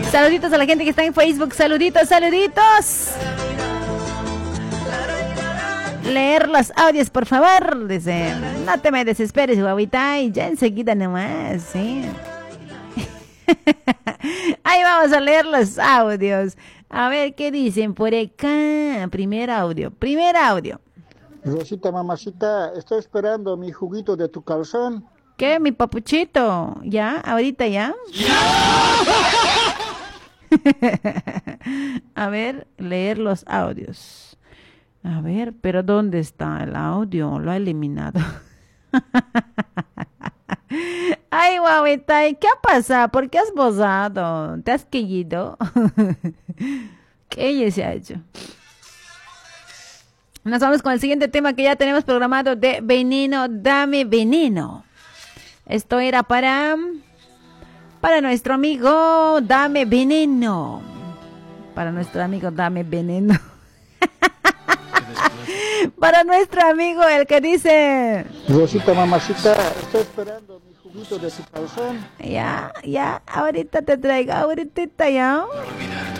Saluditos a la gente que está en Facebook. Saluditos, saluditos. Leer los audios, por favor. Dice, no te me desesperes, guavita. Y ya enseguida nomás, sí. Ahí vamos a leer los audios. A ver qué dicen por acá. Primer audio. Rosita, mamacita, estoy esperando mi juguito de tu calzón. ¿Qué, mi papuchito? ¿Ya? ¿Ahorita ya? A ver, leer los audios. A ver, pero ¿dónde está el audio? Lo ha eliminado. Ay, guauita, ¿qué ha pasado? ¿Por qué has bozado? ¿Te has quillido? ¿Qué se ha hecho? Nos vamos con el siguiente tema que ya tenemos programado de Veneno, Dame Veneno. Esto era para nuestro amigo Dame Veneno. Para nuestro amigo Dame Veneno. Para nuestro amigo, el que dice... Rosita, mamacita, estoy esperando mi juguito de tu calzón. Ya, ahorita te traigo, ahorita ya.